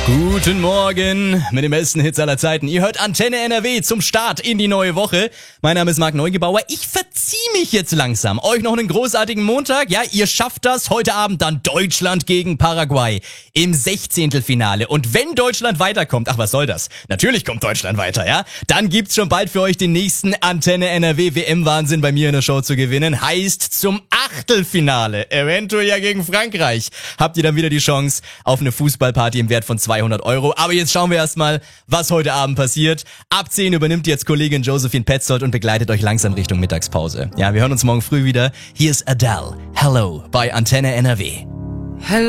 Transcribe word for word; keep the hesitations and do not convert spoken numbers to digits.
Guten Morgen mit den besten Hits aller Zeiten. Ihr hört Antenne N R W zum Start in die neue Woche. Mein Name ist Marc Neugebauer. Ich verziehe mich jetzt langsam. Euch noch einen großartigen Montag. Ja, ihr schafft das. Heute Abend dann Deutschland gegen Paraguay im Sechzehntelfinale. Und wenn Deutschland weiterkommt, ach was soll das? Natürlich kommt Deutschland weiter, ja? Dann gibt's schon bald für euch den nächsten Antenne N R W W M-Wahnsinn bei mir in der Show zu gewinnen. Heißt zum Achtelfinale, eventuell ja gegen Frankreich, habt ihr dann wieder die Chance auf eine Fußballparty im Wert von zweihundert Euro. Aber jetzt schauen wir erstmal, was heute Abend passiert. Ab zehn übernimmt jetzt Kollegin Josephine Petzold und begleitet euch langsam Richtung Mittagspause. Ja, wir hören uns morgen früh wieder. Hier ist Adele. Hello bei Antenne N R W. Hello.